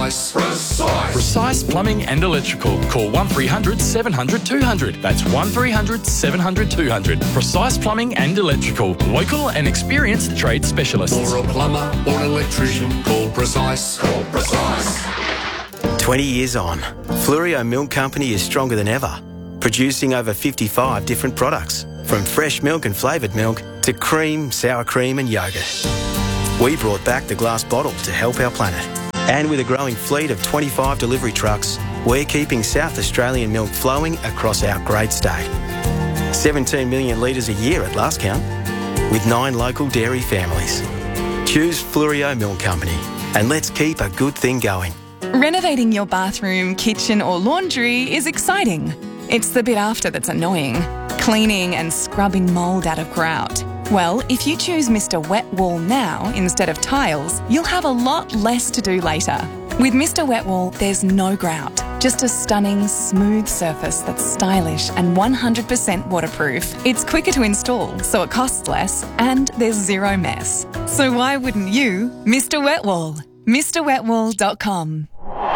Precise Plumbing and Electrical. Call 1300 700 200. That's 1300 700 200. Precise Plumbing and Electrical. Local and experienced trade specialists. For a plumber or an electrician, call Precise. Call Precise. 20 years on, Fluorio Milk Company is stronger than ever, producing over 55 different products, from fresh milk and flavoured milk to cream, sour cream and yoghurt. We brought back the glass bottle to help our planet. And with a growing fleet of 25 delivery trucks, we're keeping South Australian milk flowing across our great state. 17 million litres a year at last count, with 9 local dairy families. Choose Fluorio Milk Company, and let's keep a good thing going. Renovating your bathroom, kitchen or laundry is exciting. It's the bit after that's annoying. Cleaning and scrubbing mould out of grout. Well, if you choose Mr. Wet Wall now instead of tiles, you'll have a lot less to do later. With Mr. Wet Wall, there's no grout, just a stunning, smooth surface that's stylish and 100% waterproof. It's quicker to install, so it costs less, and there's zero mess. So why wouldn't you? Mr. Wet Wall. MrWetWall.com.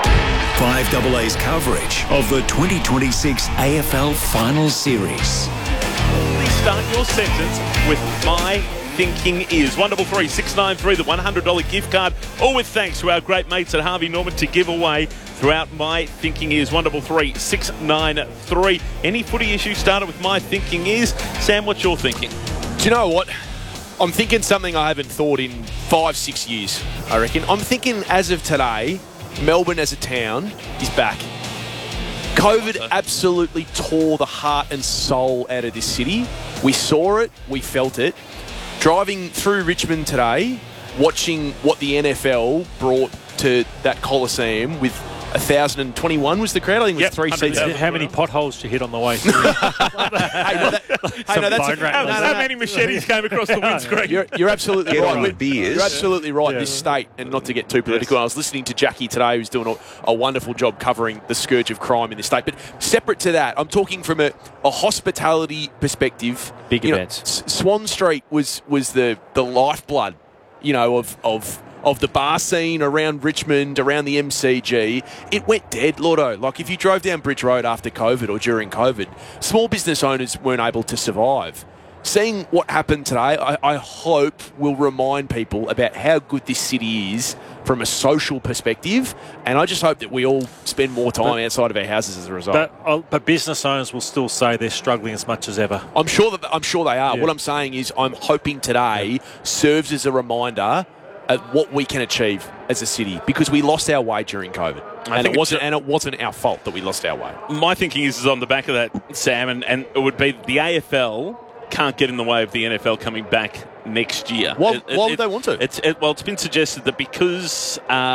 5AA's coverage of the 2026 AFL Finals Series. Please start your sentence with my thinking is 133 693, the $100 gift card, all with thanks to our great mates at Harvey Norman to give away throughout my thinking is 133 693. Any footy issue started with my thinking is. Sam, what's your thinking? Do you know what? I'm thinking something I haven't thought in 5-6 years, I reckon. I'm thinking as of today, Melbourne as a town is back. COVID absolutely tore the heart and soul out of this city. We saw it, we felt it. Driving through Richmond today, watching what the NFL brought to that Coliseum with 1,021 was the crowd. I think it was 3 seats. How many potholes did you hit on the way through? How many machetes came across the windscreen? You're absolutely right. Beers. You're absolutely right. This state, and not to get too political, I was listening to Jackie today, who's doing a wonderful job covering the scourge of crime in this state. But separate to that, I'm talking from a hospitality perspective. Big events. Swan Street was the lifeblood, of the bar scene around Richmond, around the MCG. It went dead, Lordo. Like, if you drove down Bridge Road after COVID or during COVID, small business owners weren't able to survive. Seeing what happened today, I hope will remind people about how good this city is from a social perspective, and I just hope that we all spend more time outside of our houses as a result. But business owners will still say they're struggling as much as ever. I'm sure they are. Yeah. What I'm saying is I'm hoping today serves as a reminder at what we can achieve as a city, because we lost our way during COVID, and it wasn't our fault that we lost our way. My thinking is on the back of that, Sam, and it would be the AFL can't get in the way of the NFL coming back next year. Why would they want to? It's been suggested that because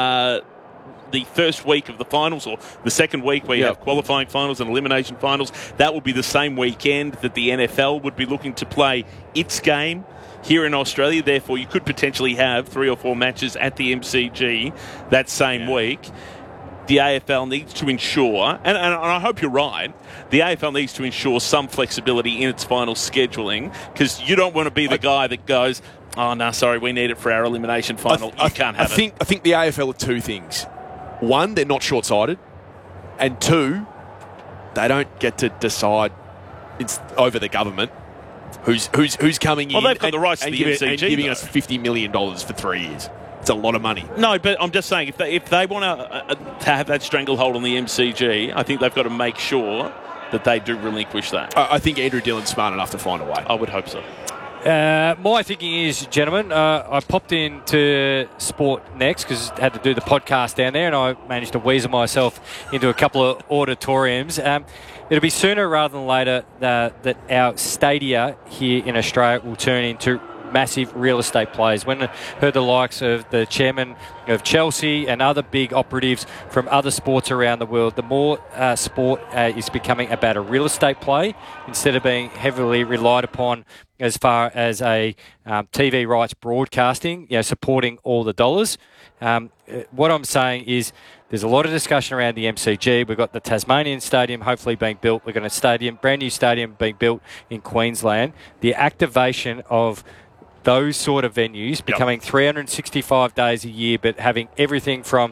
the first week of the finals, or the second week where you have qualifying finals and elimination finals, that will be the same weekend that the NFL would be looking to play its game here in Australia. Therefore, you could potentially have 3 or 4 matches at the MCG that same week. The AFL needs to ensure, and I hope you're right, the AFL needs to ensure some flexibility in its final scheduling, because you don't want to be the guy that goes, oh, no, sorry, we need it for our elimination final. You can't have it. I think the AFL are 2 things. 1, they're not short-sighted. And 2, they don't get to decide over the government who's coming in. Well, they've got the rights to the MCG, and giving us $50 million for 3 years. It's a lot of money. No, but I'm just saying, if they want to have that stranglehold on the MCG, I think they've got to make sure that they do relinquish that. I think Andrew Dillon's smart enough to find a way. I would hope so. My thinking is, gentlemen, I popped into Sport Next because I had to do the podcast down there, and I managed to weasel myself into a couple of auditoriums. It'll be sooner rather than later that our stadia here in Australia will turn into massive real estate plays. When I heard the likes of the chairman of Chelsea and other big operatives from other sports around the world, the more sport is becoming about a real estate play instead of being heavily relied upon as far as a TV rights broadcasting, supporting all the dollars. What I'm saying is there's a lot of discussion around the MCG. We've got the Tasmanian Stadium hopefully being built. We've got a brand new stadium being built in Queensland. The activation of those sort of venues becoming 365 days a year, but having everything from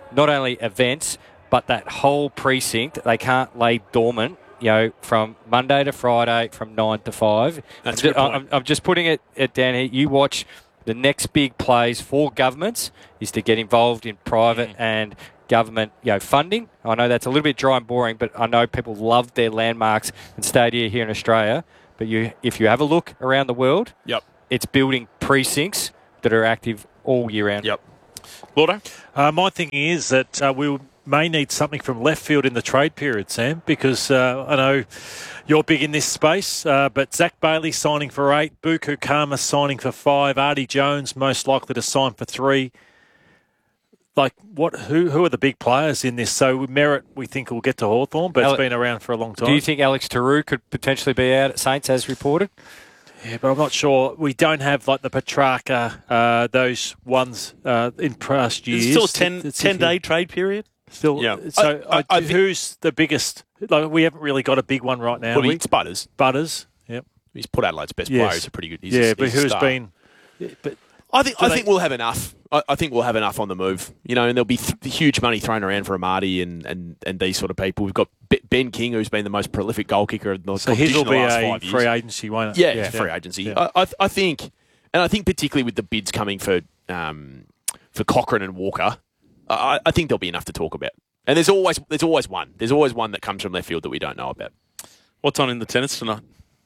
not only events, but that whole precinct, they can't lay dormant, from Monday to Friday from 9 to 5. That's a good point. I'm just putting it down here. You watch the next big plays for governments is to get involved in private and government funding. I know that's a little bit dry and boring, but I know people love their landmarks and stadia here in Australia. But if you have a look around the world, it's building precincts that are active all year round. Yep. Lordo? My thinking is that we may need something from left field in the trade period, Sam, because I know you're big in this space, but Zach Bailey signing for 8, Buku Kama signing for 5, Artie Jones most likely to sign for 3. Like, who are the big players in this? So Merritt, we think, will get to Hawthorn, but it's been around for a long time. Do you think Alex Tarou could potentially be out at Saints as reported? Yeah, but I'm not sure. We don't have like the Petrarca, those ones in past years. It's still a 10-day trade period. Still, so I who's the biggest? Like, we haven't really got a big one right now. Well, it's Butters. Butters, yep. He's put Adelaide's best player. He's a pretty good. But who's been? But I think we'll have enough. I think we'll have enough on the move. And there'll be huge money thrown around for Amati and these sort of people. We've got Ben King, who's been the most prolific goal kicker of the competition in the last 5 years. So his will be a free agency, won't it? Yeah, it's a free agency. Yeah. I think particularly with the bids coming for Cochrane and Walker, I think there'll be enough to talk about. And there's always one. There's always one that comes from left field that we don't know about. What's on in the tennis tonight?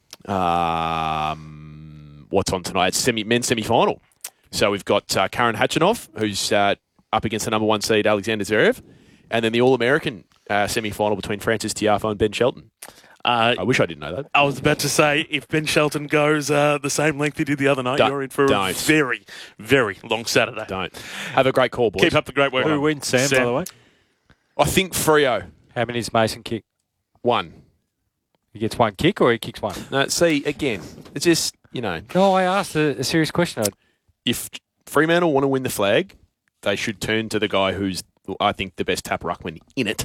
What's on tonight? It's men's semi-final. So we've got Karen Khachanov, who's up against the number 1 seed Alexander Zverev, and then the All-American semi-final between Francis Tiafoe and Ben Shelton. I wish I didn't know that. I was about to say, if Ben Shelton goes the same length he did the other night, you're in for a very, very long Saturday. Don't. Have a great call, boys. Keep up the great work. Who wins, Sam, by the way? I think Freo. How many does Mason kick? 1. He gets 1 kick or he kicks 1? No, see, again, it's just, No, I asked a serious question. If Fremantle want to win the flag, they should turn to the guy who's, I think, the best tap ruckman in it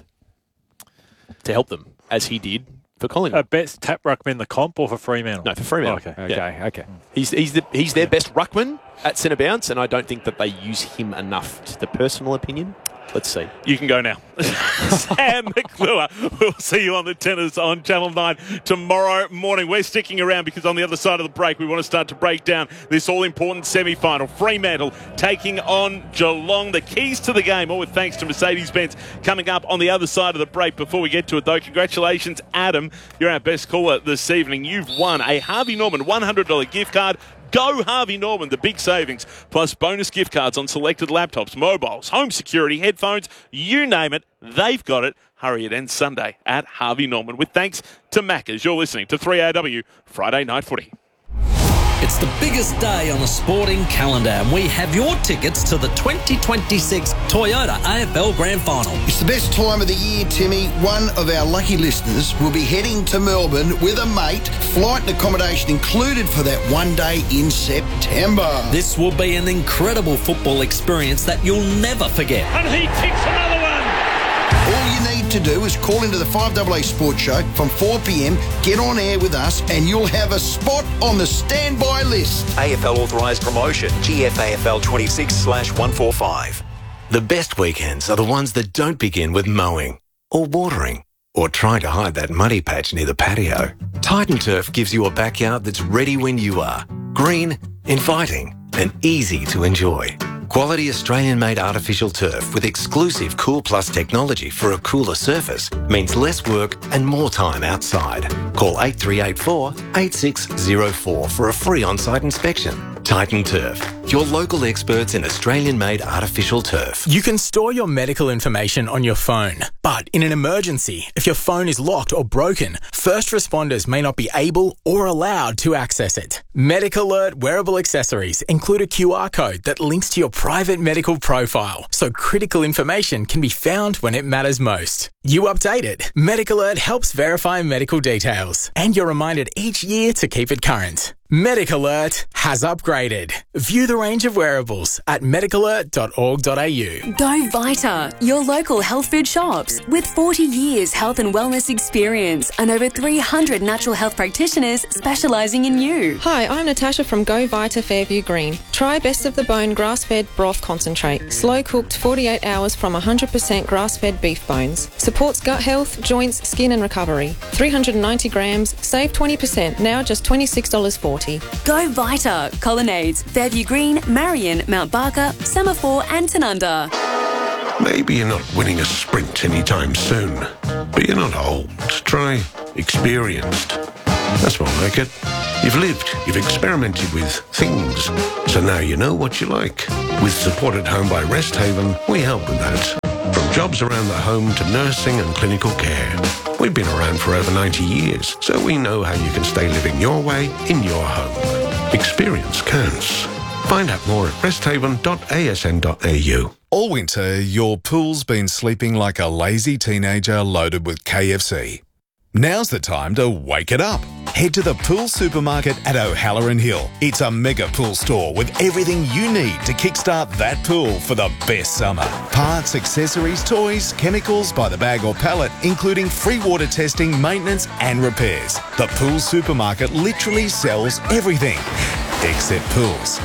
to help them, as he did for Collingwood. Best tap ruckman in the comp or for Fremantle? No, for Fremantle. Okay. He's their best ruckman at centre bounce, and I don't think that they use him enough. Just a personal opinion. Let's see. You can go now. Sam McClure, we'll see you on the tennis on Channel 9 tomorrow morning. We're sticking around because on the other side of the break, we want to start to break down this all-important semi-final. Fremantle taking on Geelong. The keys to the game, all with thanks to Mercedes-Benz, coming up on the other side of the break. Before we get to it, though, congratulations, Adam. You're our best caller this evening. You've won a Harvey Norman $100 gift card. Go Harvey Norman, the big savings, plus bonus gift cards on selected laptops, mobiles, home security, headphones, you name it, they've got it. Hurry, it ends Sunday at Harvey Norman. With thanks to Macca's, you're listening to 3AW Friday Night Footy. It's the biggest day on the sporting calendar, and we have your tickets to the 2026 Toyota AFL Grand Final. It's the best time of the year, Timmy. One of our lucky listeners will be heading to Melbourne with a mate, flight and accommodation included for that one day in September. This will be an incredible football experience that you'll never forget. And he kicks another one. All you need to do is call into the 5AA Sports Show from 4 p.m, get on air with us, and you'll have a spot on the standby list. AFL authorised promotion, GFAFL 26/145. The best weekends are the ones that don't begin with mowing or watering or trying to hide that muddy patch near the patio. Titan Turf gives you a backyard that's ready when you are. Green, inviting, and easy to enjoy. Quality Australian-made artificial turf with exclusive Cool Plus technology for a cooler surface means less work and more time outside. Call 8384 8604 for a free on-site inspection. Titan Turf, your local experts in Australian-made artificial turf. You can store your medical information on your phone, but in an emergency, if your phone is locked or broken, first responders may not be able or allowed to access it. Medic Alert wearable accessories include a QR code that links to your private medical profile, so critical information can be found when it matters most. You update it. Medic Alert helps verify medical details, and you're reminded each year to keep it current. Medic Alert has upgraded. View the the range of wearables at medicalert.org.au. Go Vita, your local health food shops. With 40 years health and wellness experience and over 300 natural health practitioners specialising in you. Hi, I'm Natasha from Go Vita Fairview Green. Try Best of the Bone grass-fed broth concentrate. Slow-cooked 48 hours from 100% grass-fed beef bones. Supports gut health, joints, skin and recovery. 390 grams, save 20%, now just $26.40. Go Vita, Colonnades, Fairview Green, Marion, Mount Barker, Semaphore and Tanunda. Maybe you're not winning a sprint anytime soon, but you're not old. Try experienced. That's more like it. You've lived, you've experimented with things, so now you know what you like. With support at home by Rest Haven, we help with that. From jobs around the home to nursing and clinical care. We've been around for over 90 years, so we know how you can stay living your way in your home. Experience counts. Find out more at resthaven.asn.au. All winter, your pool's been sleeping like a lazy teenager loaded with KFC. Now's the time to wake it up. Head to the Pool Supermarket at O'Halloran Hill. It's a mega pool store with everything you need to kickstart that pool for the best summer. Parts, accessories, toys, chemicals by the bag or pallet, including free water testing, maintenance and repairs. The Pool Supermarket literally sells everything, except pools.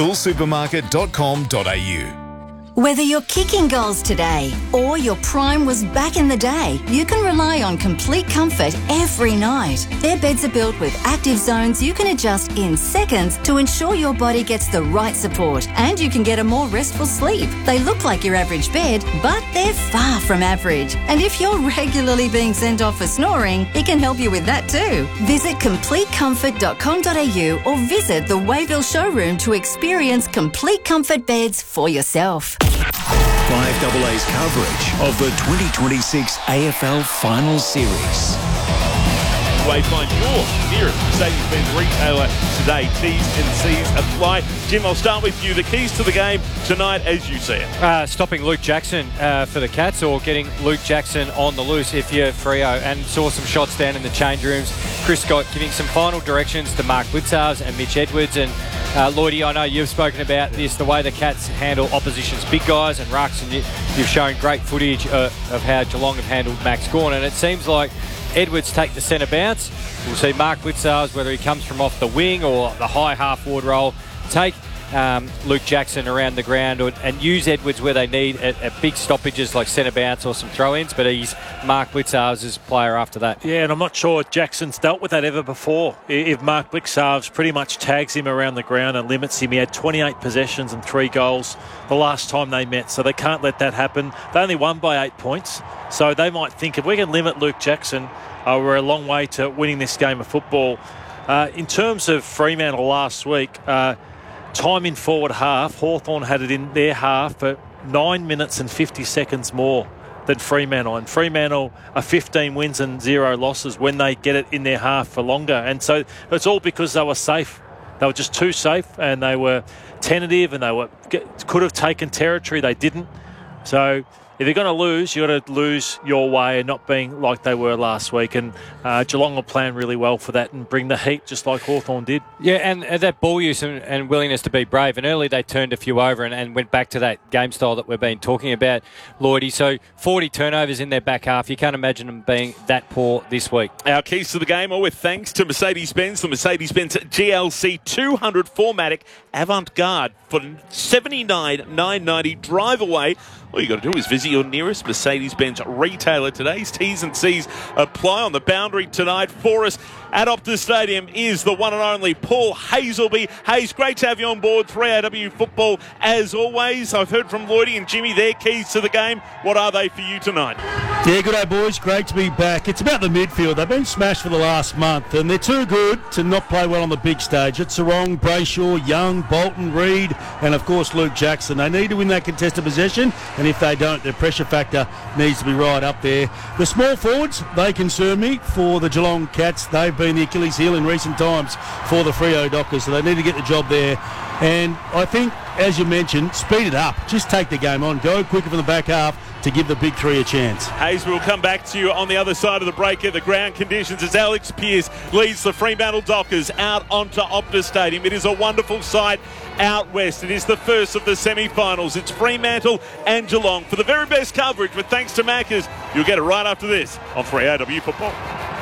poolsupermarket.com.au. Whether you're kicking goals today or your prime was back in the day, you can rely on Complete Comfort every night. Their beds are built with active zones you can adjust in seconds to ensure your body gets the right support and you can get a more restful sleep. They look like your average bed, but they're far from average. And if you're regularly being sent off for snoring, it can help you with that too. Visit CompleteComfort.com.au or visit the Wayville showroom to experience Complete Comfort beds for yourself. 5AA's coverage of the 2026 AFL Final Series. Find your nearest Mercedes-Benz retailer today. T's and C's apply. Jim, I'll start with you. The keys to the game tonight as you see it. Stopping Luke Jackson for the Cats, or getting Luke Jackson on the loose if you're Freo. And saw some shots down in the change rooms. Chris Scott giving some final directions to Mark Blitzars and Mitch Edwards. And Lloydie, I know you've spoken about this, the way the Cats handle opposition's big guys and rucks, and you've shown great footage of how Geelong have handled Max Gawn. And it seems like Edwards take the centre bounce. We'll see Mark Blitzars, whether he comes from off the wing or the high half-forward role, take Luke Jackson around the ground and use Edwards where they need at big stoppages like centre bounce or some throw-ins, but he's Mark Blitzars' player after that. Yeah, and I'm not sure Jackson's dealt with that ever before. If Mark Blitzars pretty much tags him around the ground and limits him, he had 28 possessions and 3 goals the last time they met, so they can't let that happen. They only won by 8 points, so they might think if we can limit Luke Jackson, we're a long way to winning this game of football. In terms of Fremantle last week, time in forward half, Hawthorn had it in their half for 9 minutes and 50 seconds more than Fremantle. And Fremantle are 15 wins and 0 losses when they get it in their half for longer. And so it's all because they were safe. They were just too safe, and they were tentative, and they could have taken territory. They didn't. So if you're going to lose, you've got to lose your way and not being like they were last week. And Geelong will plan really well for that and bring the heat just like Hawthorn did. Yeah, and that ball use and willingness to be brave. And early they turned a few over and went back to that game style that we've been talking about, Lloydie. So 40 turnovers in their back half. You can't imagine them being that poor this week. Our keys to the game are with thanks to Mercedes-Benz, the Mercedes-Benz GLC 200 4MATIC Avant-Garde for $79,990 drive away. All you got to do is visit your nearest Mercedes-Benz retailer. Today's T's and C's apply. On the boundary tonight for us at Optus Stadium is the one and only Paul Hazelby. Hayes, great to have you on board 3AW Football as always. I've heard from Lloydie and Jimmy their keys to the game. What are they for you tonight? Yeah, good day, boys. Great to be back. It's about the midfield. They've been smashed for the last month, and they're too good to not play well on the big stage. It's Sarong, Brayshaw, Young, Bolton, Reid, and of course Luke Jackson. They need to win that contested possession, and if they don't, their pressure factor needs to be right up there. The small forwards, they concern me for the Geelong Cats. They've been the Achilles heel in recent times for the Freo Dockers, so they need to get the job there. And I think, as you mentioned, speed it up. Just take the game on. Go quicker from the back half. to give the big three a chance. Hayes, we'll come back to you on the other side of the break at the ground conditions as Alex Pearce leads the Fremantle Dockers out onto Optus Stadium. It is a wonderful sight out west. It is the first of the semi-finals. It's Fremantle and Geelong for the very best coverage, but thanks to Macca's, you'll get it right after this on 3AW Football.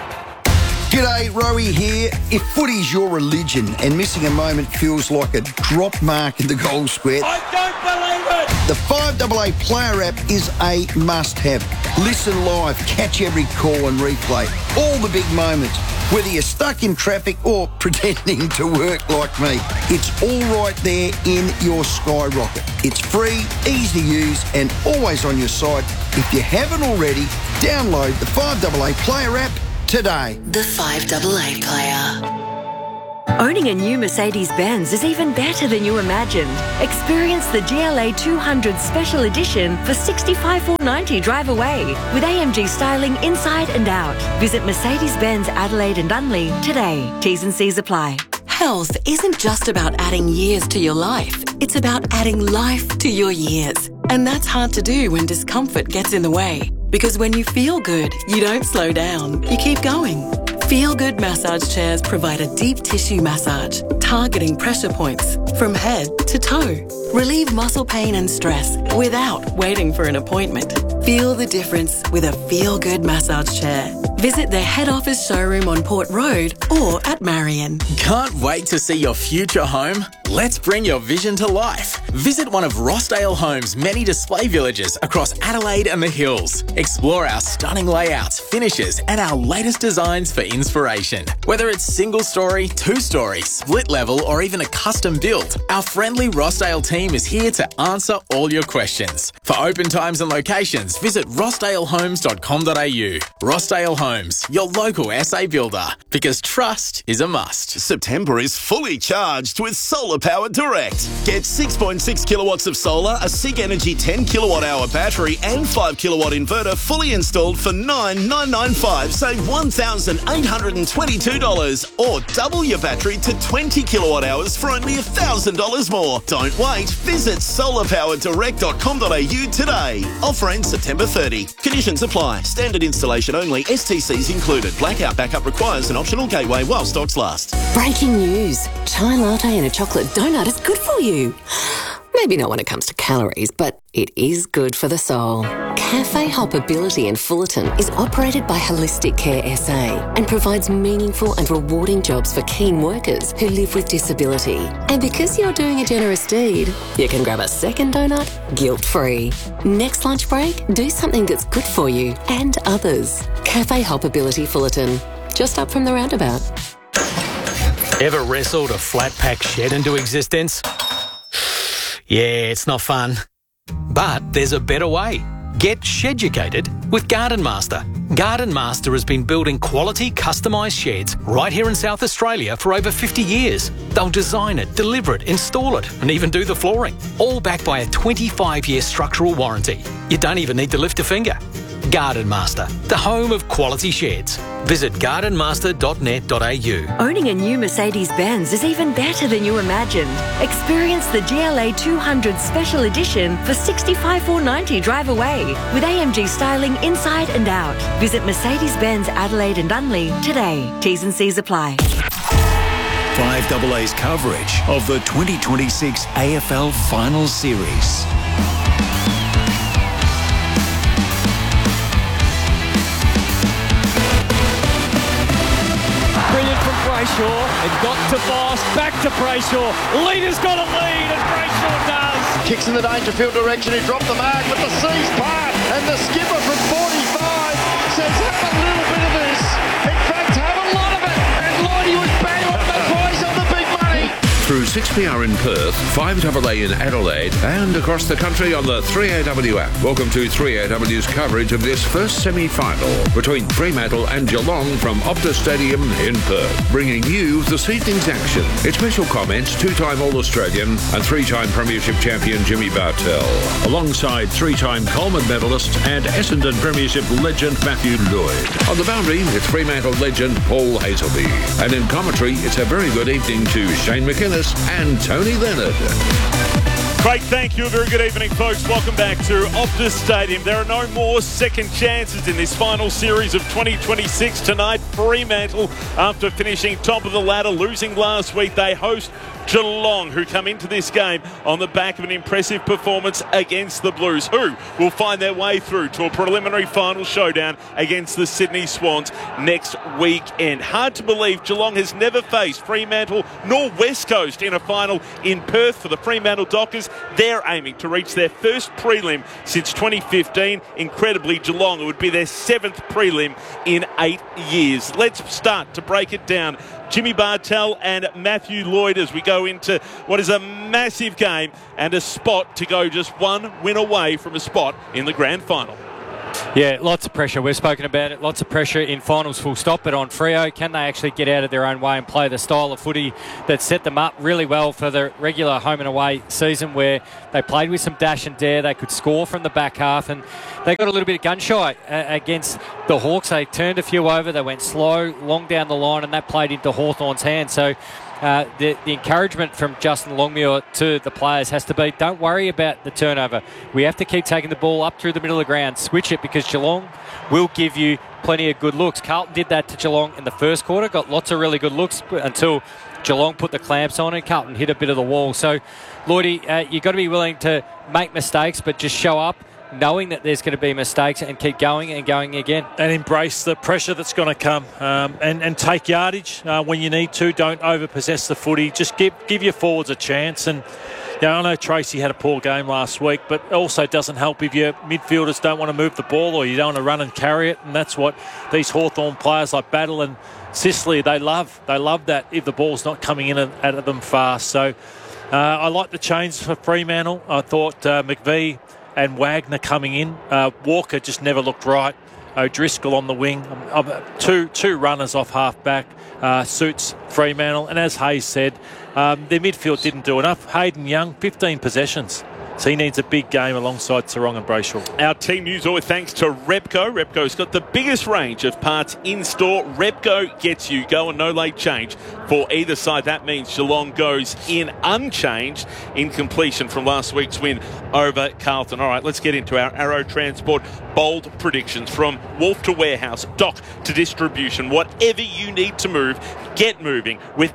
G'day, Rowie here. If footy's your religion and missing a moment feels like a drop mark in the goal square, I don't believe it! The 5AA Player app is a must-have. Listen live, catch every call and replay. All the big moments, whether you're stuck in traffic or pretending to work like me. It's all right there in your Skyrocket. It's free, easy to use and always on your side. If you haven't already, download the 5AA Player app today. The 5AA Player. Owning a new Mercedes-Benz is even better than you imagined. Experience the GLA 200 Special Edition for $65,490 drive away with AMG styling inside and out. Visit Mercedes-Benz Adelaide and Unley today. T's and C's apply. Health isn't just about adding years to your life. It's about adding life to your years. And that's hard to do when discomfort gets in the way. Because when you feel good, you don't slow down. You keep going. Feel Good massage chairs provide a deep tissue massage, targeting pressure points from head to toe. Relieve muscle pain and stress without waiting for an appointment. Feel the difference with a Feel Good massage chair. Visit their head office showroom on Port Road or at Marion. Can't wait to see your future home? Let's bring your vision to life. Visit one of Rossdale Homes' many display villages across Adelaide and the Hills. Explore our stunning layouts, finishes, and our latest designs for inspiration. Whether it's single story, two-story, split level, or even a custom build, our friendly Rossdale team is here to answer all your questions. For open times and locations, visit rossdalehomes.com.au. Rossdale Homes, your local SA builder, because trust is a must. September is fully charged with Solar Power Direct. Get 6.6 kilowatts of solar, a SIG Energy 10 kilowatt hour battery and 5 kilowatt inverter fully installed for $9,995. Save $1,822 or double your battery to 20 kilowatt hours for only $1,000 more. Don't wait. Visit solarpowerdirect.com.au today. Offer ends September 30. Conditions apply. Standard installation only. STCs included. Blackout backup requires an optional gateway while stocks last. Breaking news. Chai latte and a chocolate donut is good for you. Maybe not when it comes to calories, but it is good for the soul. Cafe Hoppability in Fullerton is operated by Holistic Care SA and provides meaningful and rewarding jobs for keen workers who live with disability. And because you're doing a generous deed, you can grab a second donut guilt-free. Next lunch break, do something that's good for you and others. Cafe Hoppability Fullerton, just up from the roundabout. Ever wrestled a flat pack shed into existence? Yeah, it's not fun. But there's a better way. Get sheducated with Garden Master. Garden Master has been building quality customised sheds right here in South Australia for over 50 years. They'll design it, deliver it, install it and even do the flooring. All backed by a 25-year structural warranty. You don't even need to lift a finger. Garden Master, the home of quality sheds. Visit gardenmaster.net.au. Owning a new Mercedes-Benz is even better than you imagined. Experience the GLA 200 Special Edition for $65,490 drive away with AMG styling inside and out. Visit Mercedes-Benz Adelaide and Unley today. T's and C's apply. 5AA's coverage of the 2026 AFL Final Series. Brayshaw, it got to Voss, back to Brayshaw. Leader's got a lead, and Brayshaw does. Kicks in the Dangerfield direction, he dropped the mark, but the seas part, and the skipper from 45 says, have a little bit of this. In fact, have a lot of it. And Lloydie was bang on the price of the big money. Through 6PR in Perth, 5AA in Adelaide, and across the country on the 3AW app. Welcome to 3AW's coverage of this first semi-final between Fremantle and Geelong from Optus Stadium in Perth, bringing you this evening's action. Its special comments, two-time All-Australian and three-time Premiership champion Jimmy Bartell, alongside three-time Coleman medalist and Essendon Premiership legend Matthew Lloyd. On the boundary, it's Fremantle legend Paul Hazelby. And in commentary, it's a very good evening to Shane McInnes and Tony Leonard. Craig, thank you. A very good evening, folks. Welcome back to Optus Stadium. There are no more second chances in this final series of 2026 tonight. Fremantle, after finishing top of the ladder, losing last week, they host Geelong, who come into this game on the back of an impressive performance against the Blues, who will find their way through to a preliminary final showdown against the Sydney Swans next weekend. Hard to believe Geelong has never faced Fremantle nor West Coast in a final in Perth. For the Fremantle Dockers, they're aiming to reach their first prelim since 2015. Incredibly, Geelong, it would be their 7th prelim in 8 years. Let's start to break it down. Jimmy Bartell and Matthew Lloyd as we go into what is a massive game and a spot to go just one win away from a spot in the grand final. Yeah, lots of pressure. We've spoken about it. Lots of pressure in finals, full stop. But on Freo, can they actually get out of their own way and play the style of footy that set them up really well for the regular home and away season, where they played with some dash and dare. They could score from the back half, and they got a little bit gun shy against the Hawks. They turned a few over. They went slow, long down the line, and that played into Hawthorn's hands. So the encouragement from Justin Longmuir to the players has to be, don't worry about the turnover. We have to keep taking the ball up through the middle of the ground, switch it, because Geelong will give you plenty of good looks. Carlton did that to Geelong in the first quarter, got lots of really good looks until Geelong put the clamps on and Carlton hit a bit of the wall. So, Lloydie, you've got to be willing to make mistakes, but just show up knowing that there's going to be mistakes and keep going and going again. And embrace the pressure that's going to come and take yardage when you need to. Don't overpossess the footy. Just give your forwards a chance. And I know Tracy had a poor game last week, but it also doesn't help if your midfielders don't want to move the ball or you don't want to run and carry it. And that's what these Hawthorn players like Battle and Sicily, they love that if the ball's not coming in at them fast. So I like the change for Fremantle. I thought McVie and Wagner coming in. Walker just never looked right. O'Driscoll on the wing. Two runners off half-back suits Fremantle. And as Hayes said, their midfield didn't do enough. Hayden Young, 15 possessions. So he needs a big game alongside Sarong and Brayshaw. Our team news always thanks to Repco. Repco's got the biggest range of parts in store. Repco gets you go and no late change for either side. That means Geelong goes in unchanged in completion from last week's win over Carlton. All right, let's get into our Arrow Transport bold predictions. From wharf to warehouse, dock to distribution, whatever you need to move, get moving with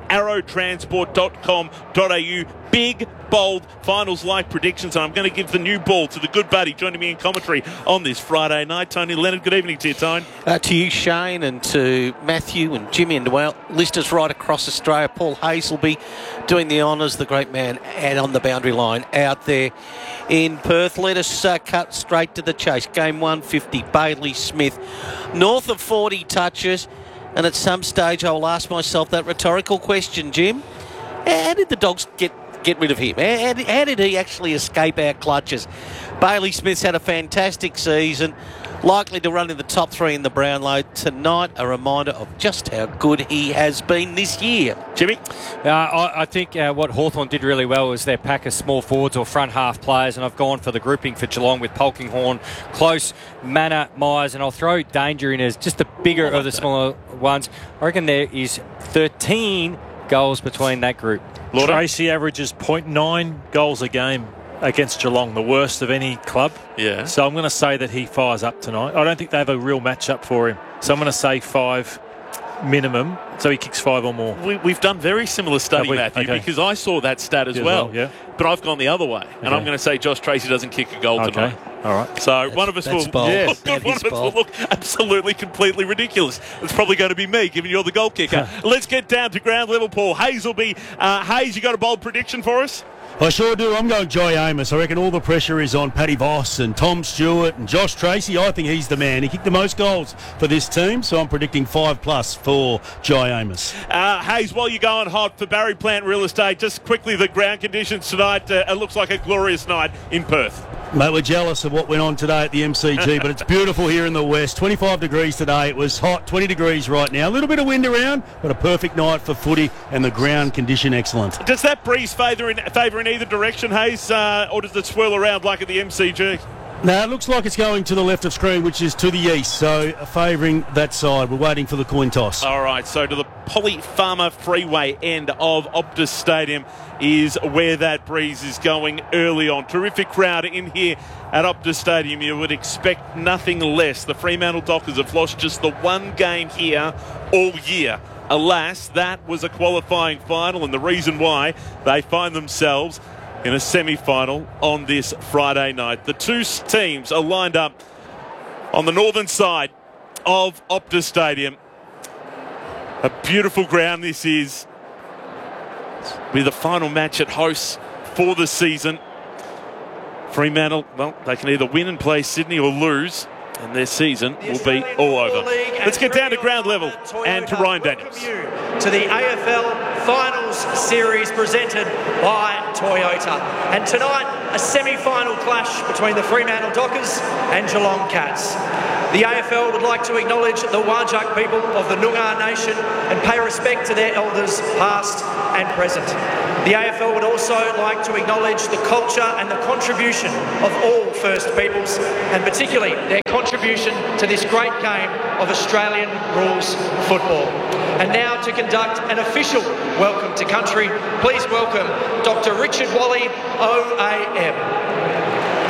arrowtransport.com.au. Big, bold, finals-like predictions. And I'm going to give the new ball to the good buddy joining me in commentary on this Friday night, Tony Leonard. Good evening to you, Tony. To you, Shane, and to Matthew and Jimmy and well, listeners right across Australia. Paul Hayes will be doing the honours, the great man, and on the boundary line out there in Perth. Let us cut straight to the chase. Game 150, Bailey Smith, north of 40 touches. And at some stage, I will ask myself that rhetorical question, Jim. How did the Dogs get rid of him? How did he actually escape our clutches? Bailey Smith's had a fantastic season, likely to run in the top 3 in the Brownlow. Tonight, a reminder of just how good he has been this year. Jimmy? I think what Hawthorn did really well was their pack of small forwards or front half players, and I've gone for the grouping for Geelong with Polkinghorn, Close, Manor, Myers, and I'll throw Danger in as just the bigger of the smaller ones. I reckon there is 13 goals between that group. Tracy averages 0.9 goals a game against Geelong, the worst of any club. Yeah. So I'm going to say that he fires up tonight. I don't think they have a real match-up for him. So I'm going to say 5 minimum, so he kicks 5 or more. We've done very similar study, Matthew, because I saw that stat as well. Yeah. But I've gone the other way, and I'm going to say Josh Tracy doesn't kick a goal tonight. All right. So one of us will look absolutely, completely ridiculous. It's probably going to be me, given you're the goal kicker. Let's get down to ground level, Paul. Hayes will be... Hayes, you got a bold prediction for us? I sure do. I'm going Jai Amos. I reckon all the pressure is on Paddy Voss and Tom Stewart and Josh Tracy. I think he's the man. He kicked the most goals for this team, so I'm predicting 5+ for Jai Amos. Hayes, while you're going hot for Barry Plant Real Estate, just quickly the ground conditions tonight. It looks like a glorious night in Perth. Mate, we're jealous of what went on today at the MCG, but it's beautiful here in the west. 25 degrees today. It was hot, 20 degrees right now. A little bit of wind around, but a perfect night for footy and the ground condition excellent. Does that breeze favour in either direction, Hayes, or does it swirl around like at the MCG? Now, it looks like it's going to the left of screen, which is to the east, so favouring that side. We're waiting for the coin toss. All right, so to the Polly Farmer Freeway end of Optus Stadium is where that breeze is going early on. Terrific crowd in here at Optus Stadium. You would expect nothing less. The Fremantle Dockers have lost just the one game here all year. Alas, that was a qualifying final, and the reason why they find themselves in a semi-final on this Friday night. The two teams are lined up on the northern side of Optus Stadium. A beautiful ground this is. With the final match at host for the season. Fremantle, well, they can either win and play Sydney or lose, and their season will be all over. Let's get down to ground level and to Ryan Daniels. To the AFL Finals Series presented by Toyota. And tonight, a semi-final clash between the Fremantle Dockers and Geelong Cats. The AFL would like to acknowledge the Whadjuk people of the Noongar Nation and pay respect to their elders past and present. The AFL would also like to acknowledge the culture and the contribution of all First Peoples, and particularly their contribution to this great game of Australian rules football. And now to conduct an official welcome to country, please welcome Dr. Richard Walley, OAM.